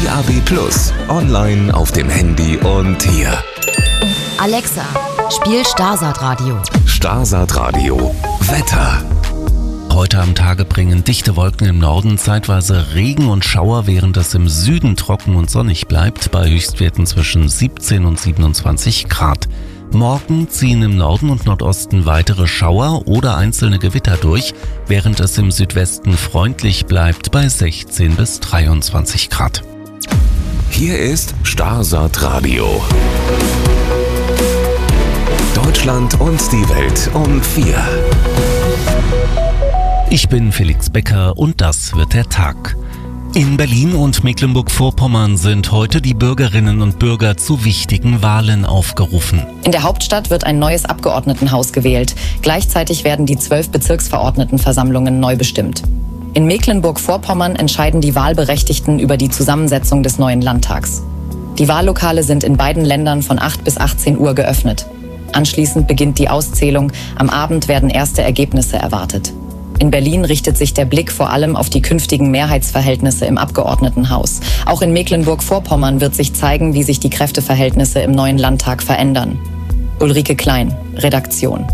DAB+, online auf dem Handy und hier. Alexa, spiel Starsat Radio. Starsat Radio. Wetter. Heute am Tage bringen dichte Wolken im Norden zeitweise Regen und Schauer, während es im Süden trocken und sonnig bleibt, bei Höchstwerten zwischen 17 und 27 Grad. Morgen ziehen im Norden und Nordosten weitere Schauer oder einzelne Gewitter durch, während es im Südwesten freundlich bleibt bei 16 bis 23 Grad. Hier ist Starsat Radio. Deutschland und die Welt um 4. Ich bin Felix Becker und das wird der Tag. In Berlin und Mecklenburg-Vorpommern sind heute die Bürgerinnen und Bürger zu wichtigen Wahlen aufgerufen. In der Hauptstadt wird ein neues Abgeordnetenhaus gewählt. Gleichzeitig werden die 12 Bezirksverordnetenversammlungen neu bestimmt. In Mecklenburg-Vorpommern entscheiden die Wahlberechtigten über die Zusammensetzung des neuen Landtags. Die Wahllokale sind in beiden Ländern von 8 bis 18 Uhr geöffnet. Anschließend beginnt die Auszählung. Am Abend werden erste Ergebnisse erwartet. In Berlin richtet sich der Blick vor allem auf die künftigen Mehrheitsverhältnisse im Abgeordnetenhaus. Auch in Mecklenburg-Vorpommern wird sich zeigen, wie sich die Kräfteverhältnisse im neuen Landtag verändern. Ulrike Klein, Redaktion.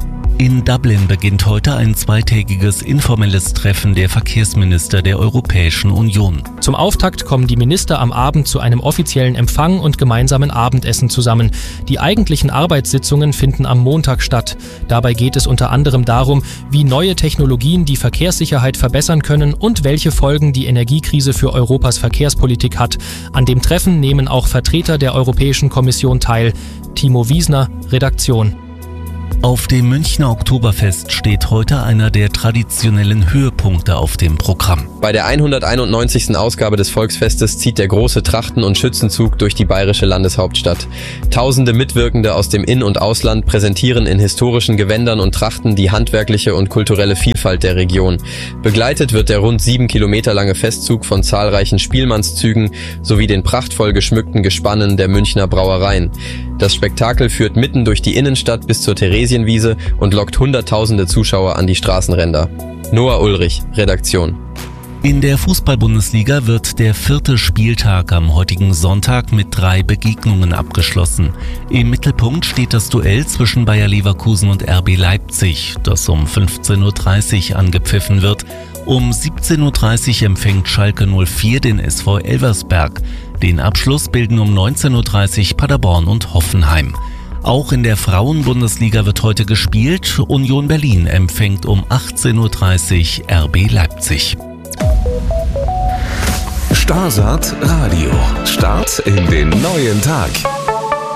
In Dublin beginnt heute ein zweitägiges informelles Treffen der Verkehrsminister der Europäischen Union. Zum Auftakt kommen die Minister am Abend zu einem offiziellen Empfang und gemeinsamen Abendessen zusammen. Die eigentlichen Arbeitssitzungen finden am Montag statt. Dabei geht es unter anderem darum, wie neue Technologien die Verkehrssicherheit verbessern können und welche Folgen die Energiekrise für Europas Verkehrspolitik hat. An dem Treffen nehmen auch Vertreter der Europäischen Kommission teil. Timo Wiesner, Redaktion. Auf dem Münchner Oktoberfest steht heute einer der traditionellen Höhepunkte auf dem Programm. Bei der 191. Ausgabe des Volksfestes zieht der große Trachten- und Schützenzug durch die bayerische Landeshauptstadt. Tausende Mitwirkende aus dem In- und Ausland präsentieren in historischen Gewändern und Trachten die handwerkliche und kulturelle Vielfalt der Region. Begleitet wird der rund 7 Kilometer lange Festzug von zahlreichen Spielmannszügen sowie den prachtvoll geschmückten Gespannen der Münchner Brauereien. Das Spektakel führt mitten durch die Innenstadt bis zur Theresienwiese und lockt hunderttausende Zuschauer an die Straßenränder. Noah Ulrich, Redaktion. In der Fußball-Bundesliga wird der 4. Spieltag am heutigen Sonntag mit 3 Begegnungen abgeschlossen. Im Mittelpunkt steht das Duell zwischen Bayer Leverkusen und RB Leipzig, das um 15:30 Uhr angepfiffen wird. Um 17:30 Uhr empfängt Schalke 04 den SV Elversberg. Den Abschluss bilden um 19:30 Uhr Paderborn und Hoffenheim. Auch in der Frauen-Bundesliga wird heute gespielt. Union Berlin empfängt um 18:30 Uhr RB Leipzig. Starsat Radio. Start in den neuen Tag.